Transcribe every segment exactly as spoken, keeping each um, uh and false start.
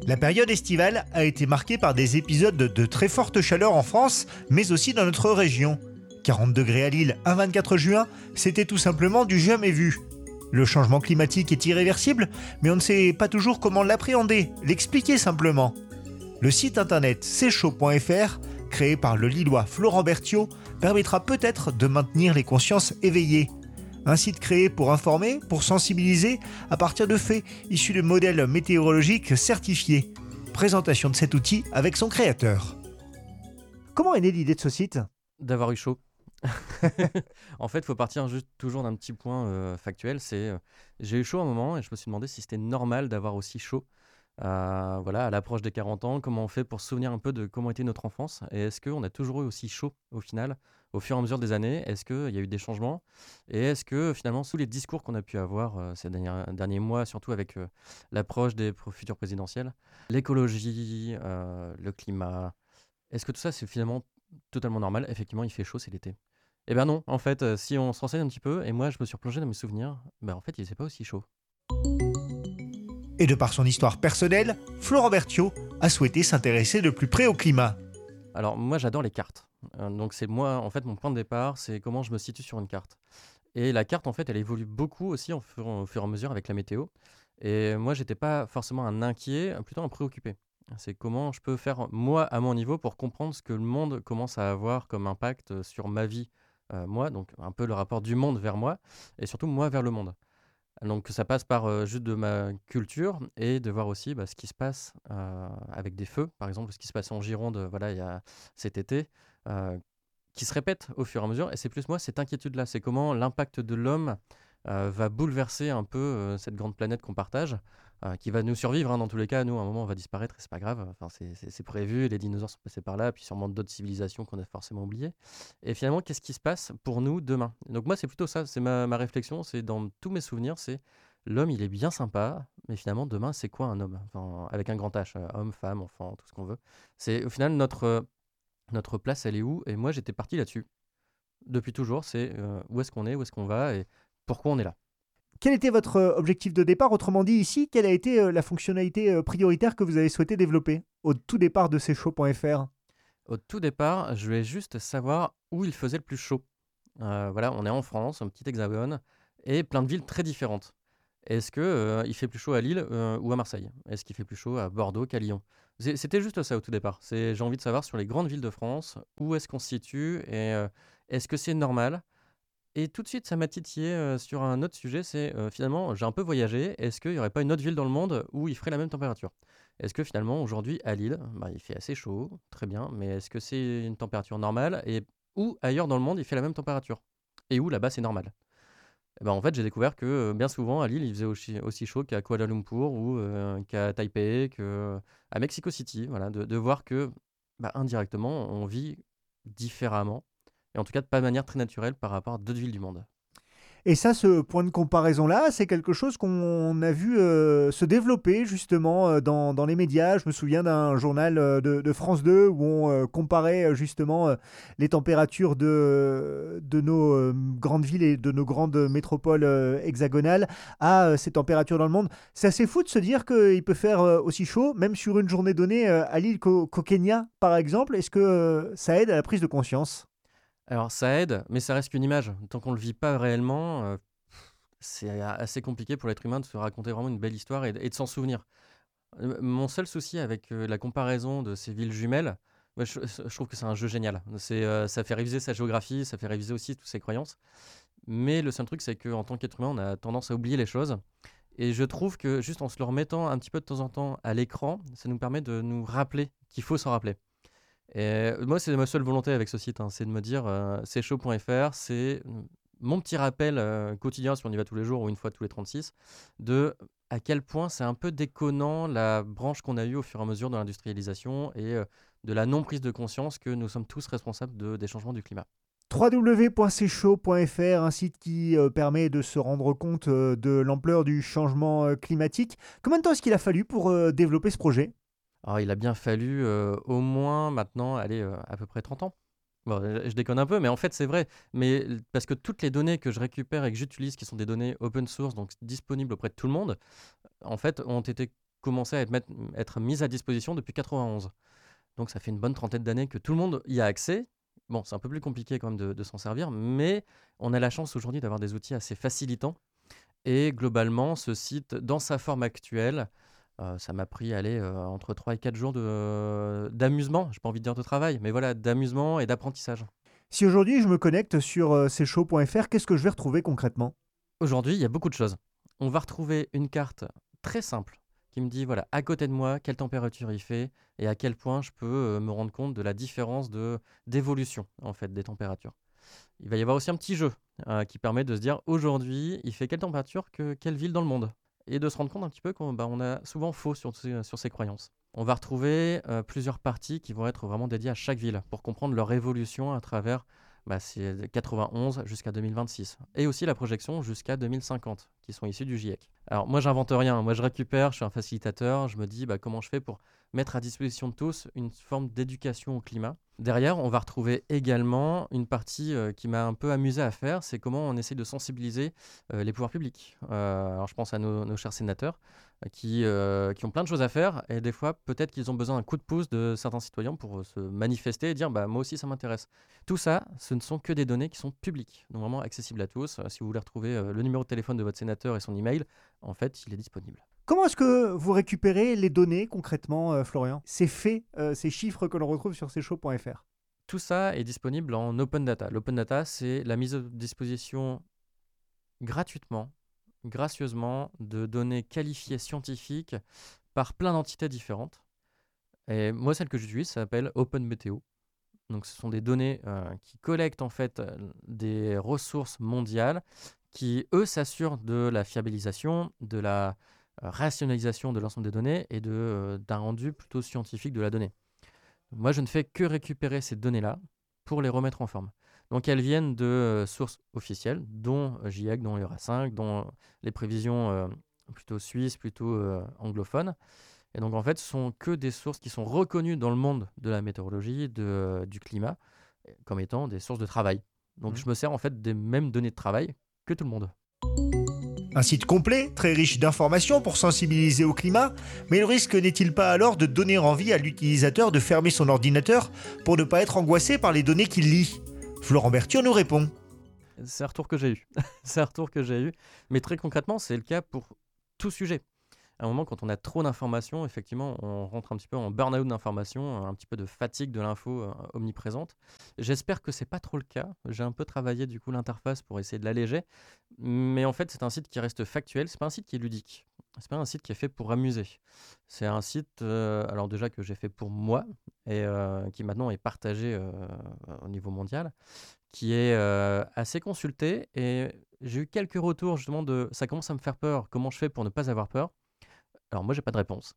La période estivale a été marquée par des épisodes de très forte chaleur en France, mais aussi dans notre région. quarante degrés à Lille un vingt-quatre juin, c'était tout simplement du jamais vu. Le changement climatique est irréversible, mais on ne sait pas toujours comment l'appréhender, l'expliquer simplement. Le site internet c'est chaud point f r, créé par le Lillois Florent Berthiaud, permettra peut-être de maintenir les consciences éveillées. Un site créé pour informer, pour sensibiliser, à partir de faits issus de modèles météorologiques certifiés. Présentation de cet outil avec son créateur. Comment est née l'idée de ce site ? D'avoir eu chaud. En fait, il faut partir juste toujours d'un petit point euh, factuel. C'est, euh, j'ai eu chaud un moment et je me suis demandé si c'était normal d'avoir aussi chaud. Euh, voilà, à l'approche des quarante ans, comment on fait pour se souvenir un peu de comment était notre enfance et est-ce qu'on a toujours eu aussi chaud au final, au fur et à mesure des années? Est-ce qu'il y a eu des changements? Et est-ce que finalement, sous les discours qu'on a pu avoir euh, ces derniers, derniers mois, surtout avec euh, l'approche des pro- futures présidentielles, l'écologie, euh, le climat, est-ce que tout ça c'est finalement totalement normal? Effectivement, il fait chaud, c'est l'été. Eh ben non, en fait, euh, si on se renseigne un petit peu, et moi je me suis replongé dans mes souvenirs, ben en fait il faisait pas aussi chaud. Et de par son histoire personnelle, Florent Berthiaud a souhaité s'intéresser de plus près au climat. Alors moi j'adore les cartes. Euh, donc c'est moi, en fait mon point de départ, c'est comment je me situe sur une carte. Et la carte en fait elle évolue beaucoup aussi au fur, au fur et à mesure avec la météo. Et moi j'étais pas forcément un inquiet, plutôt un préoccupé. C'est comment je peux faire moi à mon niveau pour comprendre ce que le monde commence à avoir comme impact sur ma vie. Euh, moi, donc un peu le rapport du monde vers moi, et surtout moi vers le monde. Donc ça passe par euh, juste de ma culture et de voir aussi bah, ce qui se passe euh, avec des feux, par exemple ce qui se passe en Gironde voilà, il y a cet été, euh, qui se répète au fur et à mesure. Et c'est plus moi cette inquiétude-là, c'est comment l'impact de l'homme euh, va bouleverser un peu euh, cette grande planète qu'on partage, euh, qui va nous survivre hein, dans tous les cas. Nous, à un moment, on va disparaître et c'est pas grave. Enfin, c'est, c'est- c'est prévu. Les dinosaures sont passés par là, puis sûrement d'autres civilisations qu'on a forcément oubliées. Et finalement, qu'est-ce qui se passe pour nous demain? Donc moi, c'est plutôt ça. C'est ma, ma réflexion. C'est dans tous mes souvenirs, c'est l'homme, il est bien sympa, mais finalement, demain, c'est quoi un homme? Enfin, avec un grand H, euh, homme, femme, enfant, tout ce qu'on veut. C'est au final notre euh, notre place, elle est où? Et moi, j'étais parti là-dessus. Depuis toujours, c'est euh, où est-ce qu'on est, où est-ce qu'on va et pourquoi on est là. Quel était votre euh, objectif de départ? Autrement dit, ici, quelle a été euh, la fonctionnalité euh, prioritaire que vous avez souhaité développer au tout départ de c'est chaud point f r? Au tout départ, je voulais juste savoir où il faisait le plus chaud. Euh, voilà, on est en France, un petit hexagone, et plein de villes très différentes. Est-ce que euh, il fait plus chaud à Lille euh, ou à Marseille? Est-ce qu'il fait plus chaud à Bordeaux qu'à Lyon? C'est- C'était juste ça au tout départ. C'est, j'ai envie de savoir sur les grandes villes de France, où est-ce qu'on se situe et euh, est-ce que c'est normal? Et tout de suite, ça m'a titillé euh, sur un autre sujet, c'est euh, finalement, j'ai un peu voyagé, est-ce qu'il n'y aurait pas une autre ville dans le monde où il ferait la même température? Est-ce que finalement, aujourd'hui, à Lille, bah, il fait assez chaud, très bien, mais est-ce que c'est une température normale? Et où ailleurs dans le monde, il fait la même température? Et où là-bas, c'est normal? Eh ben, en fait, j'ai découvert que euh, bien souvent, à Lille, il faisait aussi, aussi chaud qu'à Kuala Lumpur ou euh, qu'à Taipei, qu'à Mexico City. Voilà, de, de voir que, bah, indirectement, on vit différemment, et en tout cas, de pas de manière très naturelle par rapport à d'autres villes du monde. Et ça, ce point de comparaison-là, c'est quelque chose qu'on a vu euh, se développer justement euh, dans, dans les médias. Je me souviens d'un journal euh, de, de France deux où on euh, comparait euh, justement euh, les températures de, de nos euh, grandes villes et de nos grandes métropoles euh, hexagonales à euh, ces températures dans le monde. C'est assez fou de se dire qu'il peut faire euh, aussi chaud, même sur une journée donnée euh, à Lille qu'au qu'au Kenya, par exemple. Est-ce que euh, ça aide à la prise de conscience? Alors ça aide, mais ça reste qu'une image. Tant qu'on ne le vit pas réellement, euh, c'est assez compliqué pour l'être humain de se raconter vraiment une belle histoire et, de et de s'en souvenir. Euh, Mon seul souci avec euh, la comparaison de ces villes jumelles, moi, je, je trouve que c'est un jeu génial. C'est, euh, ça fait réviser sa géographie, ça fait réviser aussi toutes ses croyances. Mais le seul truc, c'est qu'en tant qu'être humain, on a tendance à oublier les choses. Et je trouve que juste en se le remettant un petit peu de temps en temps à l'écran, ça nous permet de nous rappeler qu'il faut s'en rappeler. Et moi, c'est ma seule volonté avec ce site, hein, c'est de me dire, euh, c'est chaud point f r, c'est mon petit rappel euh, quotidien, si on y va tous les jours ou une fois tous les trente-six, de à quel point c'est un peu déconnant la branche qu'on a eue au fur et à mesure de l'industrialisation et euh, de la non-prise de conscience que nous sommes tous responsables de, des changements du climat. w w w point c'est chaud point f r, un site qui euh, permet de se rendre compte euh, de l'ampleur du changement euh, climatique. Combien de temps est-ce qu'il a fallu pour euh, développer ce projet? Alors, il a bien fallu euh, au moins maintenant, aller euh, à peu près trente ans. Bon, je je déconne un peu, mais en fait, c'est vrai. Mais l- parce que toutes les données que je récupère et que j'utilise, qui sont des données open source, donc disponibles auprès de tout le monde, en fait, ont été commençait à être, mettre- être mise à disposition depuis quatre-vingt-onze. Donc ça fait une bonne trentaine d'années que tout le monde y a accès. Bon, c'est un peu plus compliqué quand même de, de s'en servir, mais on a la chance aujourd'hui d'avoir des outils assez facilitants. Et globalement, ce site, dans sa forme actuelle, euh, ça m'a pris allez, euh, entre trois et quatre jours de, d'amusement. J'ai pas envie de dire de travail, mais voilà, d'amusement et d'apprentissage. Si aujourd'hui je me connecte sur euh, c'est chaud point f r, qu'est-ce que je vais retrouver concrètement? Aujourd'hui, il y a beaucoup de choses. On va retrouver une carte très simple qui me dit, voilà, à côté de moi, quelle température il fait et à quel point je peux euh, me rendre compte de la différence de, d'évolution en fait, des températures. Il va y avoir aussi un petit jeu euh, qui permet de se dire, aujourd'hui, il fait quelle température que quelle ville dans le monde et de se rendre compte un petit peu qu'on bah, on a souvent faux sur ces, sur ces croyances. On va retrouver euh, plusieurs parties qui vont être vraiment dédiées à chaque ville pour comprendre leur évolution à travers bah, c'est quatre-vingt-onze jusqu'à deux mille vingt-six. Et aussi la projection jusqu'à deux mille cinquante, qui sont issus du GIEC. Alors moi, j'invente rien. Moi, je récupère, je suis un facilitateur. Je me dis bah, comment je fais pour mettre à disposition de tous une forme d'éducation au climat. Derrière, on va retrouver également une partie euh, qui m'a un peu amusé à faire, c'est comment on essaie de sensibiliser euh, les pouvoirs publics. Euh, alors je pense à nos, nos chers sénateurs euh, qui, euh, qui ont plein de choses à faire et des fois peut-être qu'ils ont besoin d'un coup de pouce de certains citoyens pour se manifester et dire bah, moi aussi ça m'intéresse. Tout ça, ce ne sont que des données qui sont publiques, donc vraiment accessibles à tous. Euh, si vous voulez retrouver euh, le numéro de téléphone de votre sénateur et son email, en fait, il est disponible. Comment est-ce que vous récupérez les données concrètement, euh, Florian? Ces faits, euh, ces chiffres que l'on retrouve sur c'est chaud point f r. Tout ça est disponible en open data. L'open data, c'est la mise à disposition gratuitement, gracieusement, de données qualifiées scientifiques par plein d'entités différentes. Et moi, celle que j'utilise, ça s'appelle Open Météo. Donc, ce sont des données euh, qui collectent en fait euh, des ressources mondiales qui, eux, s'assurent de la fiabilisation, de la euh, rationalisation de l'ensemble des données et de, euh, d'un rendu plutôt scientifique de la donnée. Moi, je ne fais que récupérer ces données-là pour les remettre en forme. Donc, elles viennent de euh, sources officielles, dont euh, GIEC, dont l'Eura cinq, dont euh, les prévisions euh, plutôt suisses, plutôt euh, anglophones. Et donc, en fait, ce sont que des sources qui sont reconnues dans le monde de la météorologie, de, euh, du climat, euh, comme étant des sources de travail. Donc, Mmh. je me sers en fait des mêmes données de travail que tout le monde. Un site complet, très riche d'informations pour sensibiliser au climat, mais le risque n'est-il pas alors de donner envie à l'utilisateur de fermer son ordinateur pour ne pas être angoissé par les données qu'il lit? Florent Berthiaud nous répond. C'est un retour que j'ai eu. C'est un retour que j'ai eu. Mais très concrètement, c'est le cas pour tout sujet. À un moment, quand on a trop d'informations, effectivement, on rentre un petit peu en burn-out d'informations, un petit peu de fatigue de l'info euh, omniprésente. J'espère que c'est pas trop le cas. J'ai un peu travaillé du coup l'interface pour essayer de l'alléger, mais en fait, c'est un site qui reste factuel. C'est pas un site qui est ludique. C'est pas un site qui est fait pour amuser. C'est un site, euh, alors déjà que j'ai fait pour moi et euh, qui maintenant est partagé euh, au niveau mondial, qui est euh, assez consulté. Et j'ai eu quelques retours justement de ça commence à me faire peur. Comment je fais pour ne pas avoir peur? Alors moi, j'ai pas de réponse.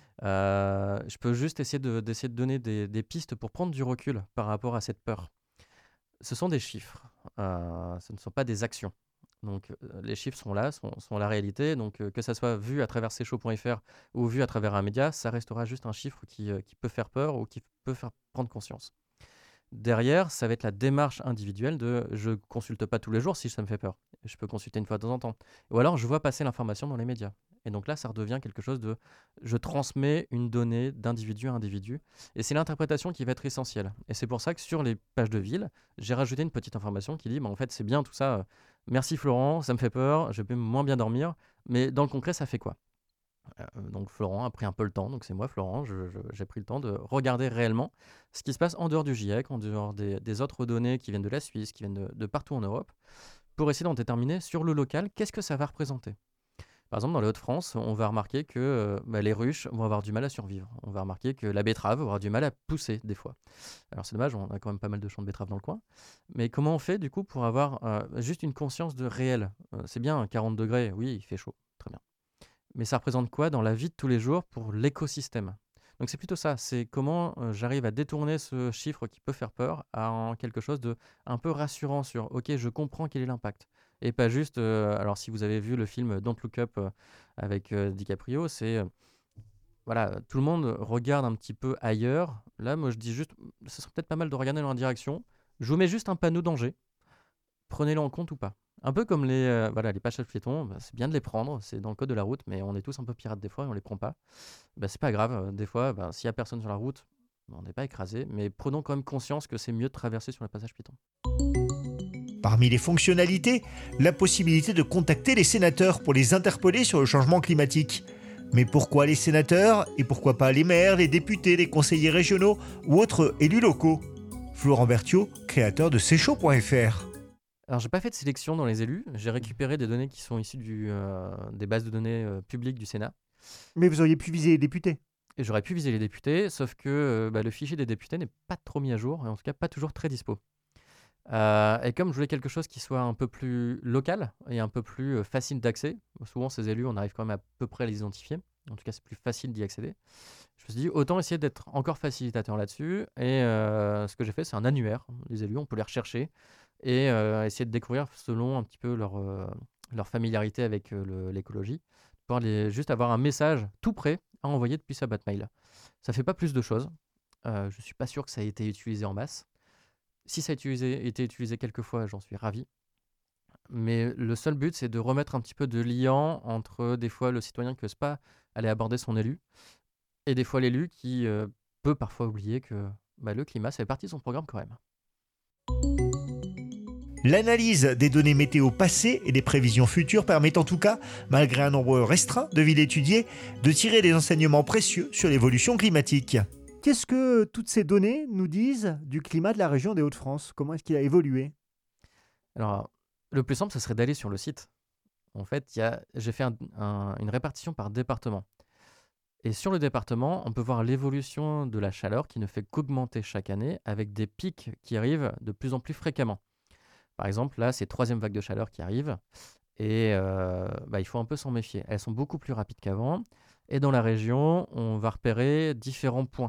Euh, je peux juste essayer de, d'essayer de donner des, des pistes pour prendre du recul par rapport à cette peur. Ce sont des chiffres, euh, ce ne sont pas des actions. Donc euh, les chiffres sont là, sont, sont la réalité. Donc euh, que ça soit vu à travers c'est chaud point f r ou vu à travers un média, ça restera juste un chiffre qui, euh, qui peut faire peur ou qui peut faire prendre conscience. Derrière, ça va être la démarche individuelle de je consulte pas tous les jours si ça me fait peur. Je peux consulter une fois de temps en temps. Ou alors je vois passer l'information dans les médias. Et donc là, ça redevient quelque chose de je transmets une donnée d'individu à individu. Et c'est l'interprétation qui va être essentielle. Et c'est pour ça que sur les pages de ville, j'ai rajouté une petite information qui dit bah, en fait, c'est bien tout ça. euh, Merci Florent, ça me fait peur, je peux moins bien dormir. Mais dans le concret, ça fait quoi? Euh, donc Florent a pris un peu le temps, donc c'est moi Florent, je- je- j'ai pris le temps de regarder réellement ce qui se passe en dehors du GIEC, en dehors des, des autres données qui viennent de la Suisse, qui viennent de, de partout en Europe, pour essayer d'en déterminer sur le local qu'est-ce que ça va représenter. Par exemple, dans les Hauts-de-France, on va remarquer que euh, bah, les ruches vont avoir du mal à survivre. On va remarquer que la betterave va avoir du mal à pousser des fois. Alors c'est dommage, on a quand même pas mal de champs de betterave dans le coin. Mais comment on fait du coup pour avoir euh, juste une conscience de réel? Euh, C'est bien, quarante degrés, oui, il fait chaud, très bien. Mais ça représente quoi dans la vie de tous les jours pour l'écosystème? Donc c'est plutôt ça, c'est comment euh, j'arrive à détourner ce chiffre qui peut faire peur à en quelque chose de un peu rassurant sur ok, je comprends quel est l'impact. Et pas juste, euh, alors si vous avez vu le film Don't Look Up euh, avec euh, DiCaprio, c'est euh, voilà, tout le monde regarde un petit peu ailleurs. Là, moi je dis juste, ce serait peut-être pas mal de regarder dans la direction. Je vous mets juste un panneau danger, prenez-le en compte ou pas. Un peu comme les, euh, voilà, les passages piétons, bah, c'est bien de les prendre, c'est dans le code de la route, mais on est tous un peu pirates des fois et on les prend pas. Bah, c'est pas grave, euh, des fois, bah, s'il y a personne sur la route, bah, on n'est pas écrasé, mais prenons quand même conscience que c'est mieux de traverser sur le passage piéton. Parmi les fonctionnalités, la possibilité de contacter les sénateurs pour les interpeller sur le changement climatique. Mais pourquoi les sénateurs et pourquoi pas les maires, les députés, les conseillers régionaux ou autres élus locaux ? Florent Berthiaud, créateur de c'est chaud point f r. Alors, j'ai pas fait de sélection dans les élus, j'ai récupéré des données qui sont issues du, euh, des bases de données euh, publiques du Sénat. Mais vous auriez pu viser les députés. Et j'aurais pu viser les députés, sauf que euh, bah, le fichier des députés n'est pas trop mis à jour, et en tout cas pas toujours très dispo. Euh, et comme je voulais quelque chose qui soit un peu plus local et un peu plus euh, facile d'accès, souvent ces élus, on arrive quand même à peu près à les identifier, en tout cas c'est plus facile d'y accéder, je me suis dit autant essayer d'être encore facilitateur là-dessus, et euh, ce que j'ai fait c'est un annuaire, les élus on peut les rechercher, et euh, essayer de découvrir selon un petit peu leur, euh, leur familiarité avec euh, le- l'écologie, pouvoir les, juste avoir un message tout prêt à envoyer depuis sa boîte mail. Ça fait pas plus de choses, euh, je suis pas sûr que ça ait été utilisé en masse. Si ça a utilisé- été utilisé quelques fois, j'en suis ravi. Mais le seul but, c'est de remettre un petit peu de liant entre des fois le citoyen qui n'ose pas aller aborder son élu et des fois l'élu qui euh, peut parfois oublier que bah, le climat, ça fait partie de son programme quand même. L'analyse des données météo passées et des prévisions futures permet en tout cas, malgré un nombre restreint de villes étudiées, de tirer des enseignements précieux sur l'évolution climatique. Qu'est-ce que toutes ces données nous disent du climat de la région des Hauts-de-France ? Comment est-ce qu'il a évolué ? Alors, le plus simple, ce serait d'aller sur le site. En fait, il y a, j'ai fait un- un- une répartition par département. Et sur le département, on peut voir l'évolution de la chaleur qui ne fait qu'augmenter chaque année avec des pics qui arrivent de plus en plus fréquemment. Par exemple, là, c'est troisième vague de chaleur qui arrive et euh, bah, il faut un peu s'en méfier. Elles sont beaucoup plus rapides qu'avant. Et dans la région, on va repérer différents points.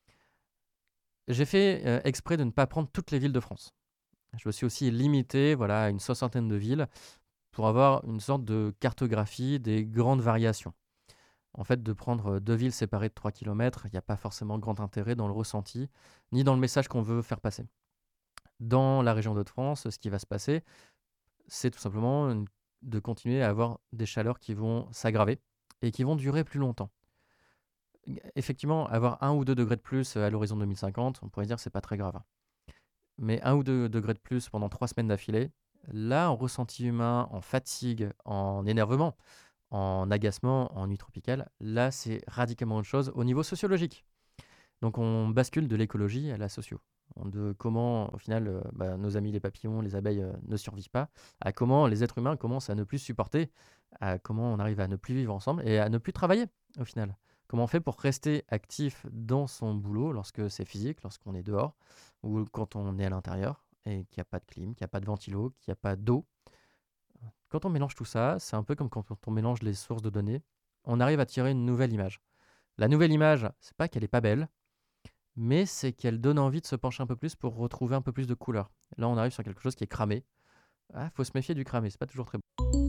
J'ai fait euh, exprès de ne pas prendre toutes les villes de France. Je me suis aussi limité voilà, à une soixantaine de villes pour avoir une sorte de cartographie des grandes variations. En fait, de prendre deux villes séparées de trois kilomètres, il n'y a pas forcément grand intérêt dans le ressenti, ni dans le message qu'on veut faire passer. Dans la région d'Hauts-de-France, ce qui va se passer, c'est tout simplement une- de continuer à avoir des chaleurs qui vont s'aggraver et qui vont durer plus longtemps. Effectivement, avoir un ou deux degrés de plus à l'horizon deux mille cinquante, on pourrait dire que c'est pas très grave. Mais un ou deux degrés de plus pendant trois semaines d'affilée, là, en ressenti humain, en fatigue, en énervement, en agacement, en nuit tropicale, là, c'est radicalement autre chose au niveau sociologique. Donc, on bascule de l'écologie à la socio. De comment, au final, euh, bah, nos amis les papillons, les abeilles euh, ne survivent pas, à comment les êtres humains commencent à ne plus supporter, à comment on arrive à ne plus vivre ensemble et à ne plus travailler, au final. Comment on fait pour rester actif dans son boulot lorsque c'est physique, lorsqu'on est dehors, ou quand on est à l'intérieur et qu'il n'y a pas de clim, qu'il n'y a pas de ventilo, qu'il n'y a pas d'eau. Quand on mélange tout ça, c'est un peu comme quand on mélange les sources de données, on arrive à tirer une nouvelle image. La nouvelle image, c'est pas qu'elle est pas belle, mais c'est qu'elle donne envie de se pencher un peu plus pour retrouver un peu plus de couleur. Là, on arrive sur quelque chose qui est cramé. Ah, faut se méfier du cramé, c'est pas toujours très beau.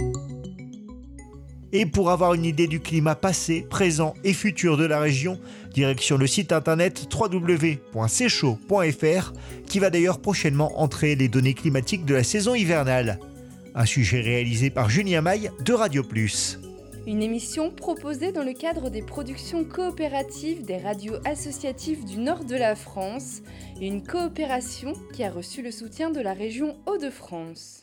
Et pour avoir une idée du climat passé, présent et futur de la région, direction le site internet w w w point c'est chaud point f r qui va d'ailleurs prochainement entrer les données climatiques de la saison hivernale. Un sujet réalisé par Julien Maille de Radio Plus. Une émission proposée dans le cadre des productions coopératives des radios associatives du nord de la France et une coopération qui a reçu le soutien de la région Hauts-de-France.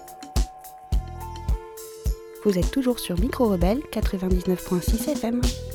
Vous êtes toujours sur Micro Rebelle quatre-vingt-dix-neuf point six F M.